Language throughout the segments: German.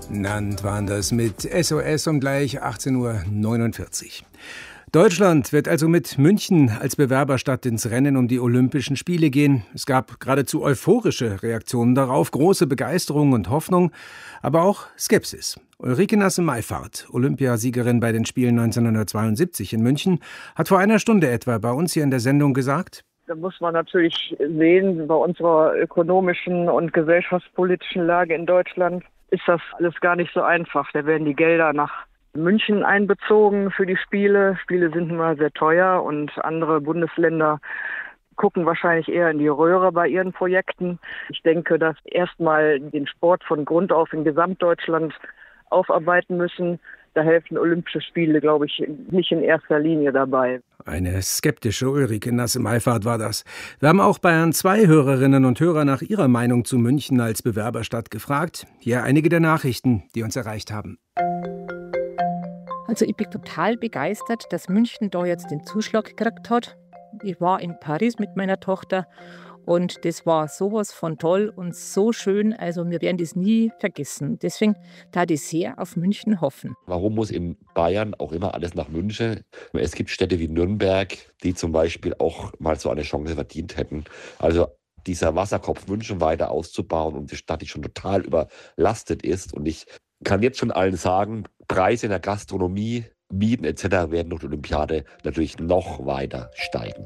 Nannt waren das mit SOS um gleich 18:49 Uhr. Deutschland wird also mit München als Bewerberstadt ins Rennen um die Olympischen Spiele gehen. Es gab geradezu euphorische Reaktionen darauf, große Begeisterung und Hoffnung, aber auch Skepsis. Ulrike Nasse-Meifahrt, Olympiasiegerin bei den Spielen 1972 in München, hat vor einer Stunde etwa bei uns hier in der Sendung gesagt: Da muss man natürlich sehen, bei unserer ökonomischen und gesellschaftspolitischen Lage in Deutschland ist das alles gar nicht so einfach. Da werden die Gelder nach München einbezogen für die Spiele. Spiele sind nun mal sehr teuer und andere Bundesländer gucken wahrscheinlich eher in die Röhre bei ihren Projekten. Ich denke, dass erstmal den Sport von Grund auf in Gesamtdeutschland aufarbeiten müssen. Da helfen Olympische Spiele, glaube ich, nicht in erster Linie dabei. Eine skeptische Ulrike Nasse-Meifahrt war das. Wir haben auch Bayern 2 Hörerinnen und Hörer nach ihrer Meinung zu München als Bewerberstadt gefragt. Hier einige der Nachrichten, die uns erreicht haben. Also ich bin total begeistert, dass München da jetzt den Zuschlag gekriegt hat. Ich war in Paris mit meiner Tochter und das war sowas von toll und so schön. Also wir werden das nie vergessen. Deswegen darf ich sehr auf München hoffen. Warum muss in Bayern auch immer alles nach München? Es gibt Städte wie Nürnberg, die zum Beispiel auch mal so eine Chance verdient hätten. Also dieser Wasserkopf München weiter auszubauen und die Stadt, die schon total überlastet ist. Und ich kann jetzt schon allen sagen, Preise in der Gastronomie, Mieten etc. werden durch die Olympiade natürlich noch weiter steigen.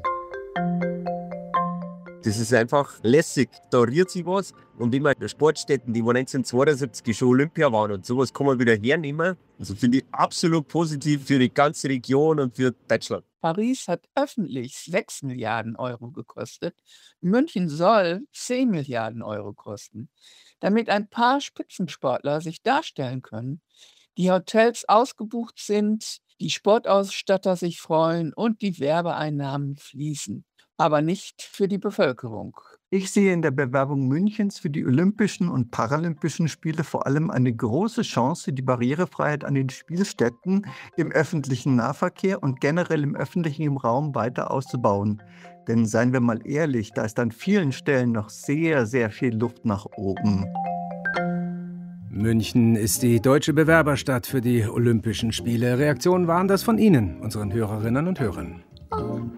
Das ist einfach lässig, da rührt sich was. Und immer Sportstätten, die 1972 schon Olympia waren und sowas kann man wieder hernehmen. Also finde ich absolut positiv für die ganze Region und für Deutschland. Paris hat öffentlich 6 Milliarden Euro gekostet. München soll 10 Milliarden Euro kosten, damit ein paar Spitzensportler sich darstellen können, die Hotels ausgebucht sind, die Sportausstatter sich freuen und die Werbeeinnahmen fließen. Aber nicht für die Bevölkerung. Ich sehe in der Bewerbung Münchens für die Olympischen und Paralympischen Spiele vor allem eine große Chance, die Barrierefreiheit an den Spielstätten, im öffentlichen Nahverkehr und generell im öffentlichen Raum weiter auszubauen. Denn seien wir mal ehrlich, da ist an vielen Stellen noch sehr, sehr viel Luft nach oben. München ist die deutsche Bewerberstadt für die Olympischen Spiele. Reaktionen waren das von Ihnen, unseren Hörerinnen und Hörern.